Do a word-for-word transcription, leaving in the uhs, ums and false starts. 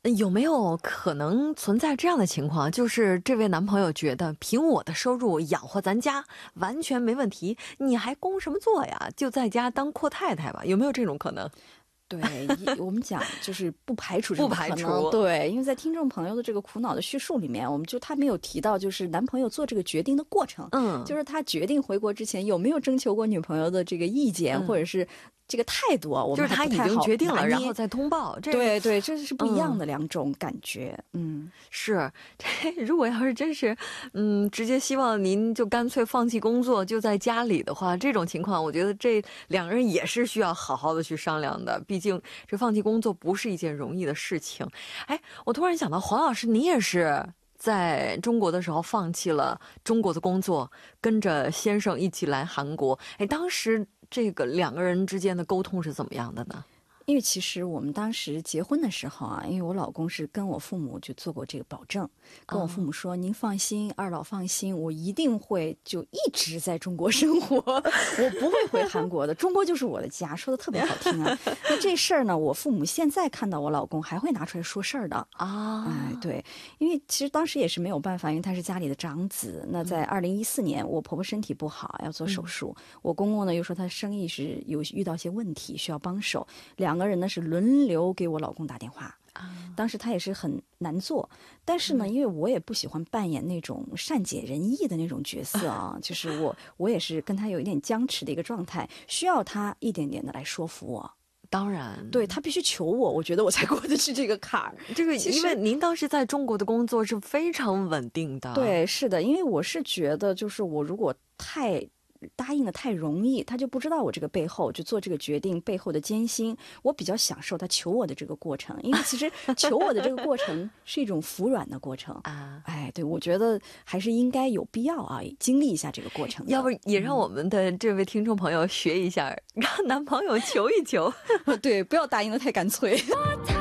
有没有可能存在这样的情况，就是这位男朋友觉得凭我的收入养活咱家完全没问题，你还工什么作呀，就在家当阔太太吧，有没有这种可能？ 对，我们讲就是不排除这种可能， 不排除， 对，因为在听众朋友的这个苦恼的叙述里面，我们就他没有提到就是男朋友做这个决定的过程， 嗯， 就是他决定回国之前有没有征求过女朋友的这个意见， 嗯、 或者是这个态度啊，我们就是他已经决定了，然后再通报，这对对，这是不一样的两种感觉。嗯， 嗯是这如果要是真是嗯直接希望您就干脆放弃工作就在家里的话，这种情况我觉得这两个人也是需要好好的去商量的，毕竟这放弃工作不是一件容易的事情。哎，我突然想到黄老师，你也是在中国的时候放弃了中国的工作，跟着先生一起来韩国，哎，当时这个两个人之间的沟通是怎么样的呢？ 因为其实我们当时结婚的时候啊，因为我老公是跟我父母就做过这个保证，跟我父母说、哦、您放心，二老放心，我一定会就一直在中国生活，我不会回韩国的，中国就是我的家，说的特别好听啊。那这事儿呢，我父母现在看到我老公还会拿出来说事儿的啊。哎，对，因为其实当时也是没有办法，因为他是家里的长子。那在二零一四年，我婆婆身体不好要做手术，嗯、我公公呢又说他生意是有遇到一些问题需要帮手，两个人呢是轮流给我老公打电话，当时他也是很难做，但是呢、嗯、因为我也不喜欢扮演那种善解人意的那种角色啊，就是我我也是跟他有一点僵持的一个状态，需要他一点点的来说服我。 当然对，他必须求我，我觉得我才过得去这个坎儿。 这个因为您当时在中国的工作是非常稳定的。 对，是的，因为我是觉得就是我如果太答应的太容易，他就不知道我这个背后就做这个决定背后的艰辛，我比较享受他求我的这个过程，因为其实求我的这个过程是一种服软的过程啊。哎，对，我觉得还是应该有必要啊，经历一下这个过程。 要不也让我们的这位听众朋友学一下，嗯、让男朋友求一求， 对，不要答应的太干脆。